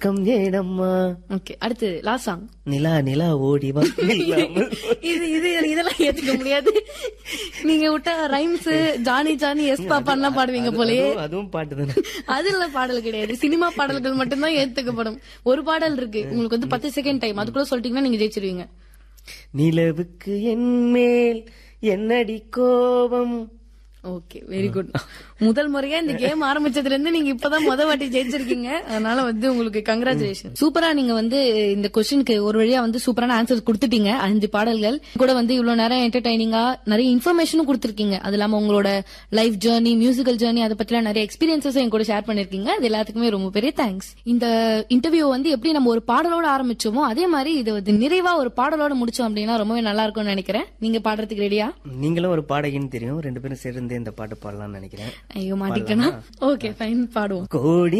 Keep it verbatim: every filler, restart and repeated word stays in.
வெக்கம் ஏனம்மா. ஓகே, அடுத்து லாஸ்ட் சாங். நிலா நிலா ஓடிவா. இது இது இதெல்லாம் ஏத்துக்க முடியாது. நீங்க விட்டா ரைம்ஸ் ஜானி ஜானி எஸ் பாப்பான்லாம் பாடுவீங்க போலயே. அதுவும் பாட்டு தானே. அதுல பாடல் கிடையாது, சினிமா பாடல்கள் மட்டும்தான் ஏத்துக்கப்படும். ஒரு பாடல் இருக்கு உங்களுக்கு வந்து பத்து செகண்ட் டைம், அதுக்குள்ள சொல்லிட்டீங்கன்னா நீங்க ஜெயிச்சிருவீங்க. நிலவுக்கு என் மேல் என்னடி கோபம். Okay, very good. முதல் முறையா இந்த கேம் ஆரம்பிச்சதுல இருந்து நீங்க இப்பதான் முத வாட்டி ஜெயிச்சிருக்கீங்க. அதனால வந்து உங்களுக்கு கங்க்ராச்சுலேஷன். சூப்பரா நீங்க வந்து இந்த கொஸ்டினுக்கு ஒரு வழியா வந்து சூப்பரான ஆன்சர் கொடுத்துட்டீங்க. அஞ்சு பாடல்கள் கூட வந்து இவ்வளவு நேரம் என்டர்டைனிங்கா நிறைய இன்ஃபர்மேஷனும் கொடுத்திருக்கீங்க. அது இல்லாம உங்களோட லைஃப் ஜேர்னி, மியூசிக்கல் ஜேர்னி, அதை பத்திலாம் நிறைய எக்ஸ்பீரியன்சஸ் என் கூட ஷேர் பண்ணிருக்கீங்க. அது எல்லாத்துக்குமே ரொம்ப பெரிய தேங்க்ஸ். இந்த இன்டர்வியூ வந்து எப்படி நம்ம ஒரு பாடலோட ஆரம்பிச்சோமோ அதே மாதிரி இது வந்து நிறைவா ஒரு பாடலோட முடிச்சோம் அப்படின்னா ரொம்பவே நல்லா இருக்கும்னு நினைக்கிறேன். நீங்க பாடுறதுக்கு ரெடியா? நீங்களும் ஒரு பாடகின்னு தெரியும், ரெண்டு பேரும் சேர்ந்து இந்த பாட்டு பாடலாம்னு நினைக்கிறேன். ஐயோ மாட்டிக்கணும். ஓகே ஃபைன், பாடுவோம். கோடி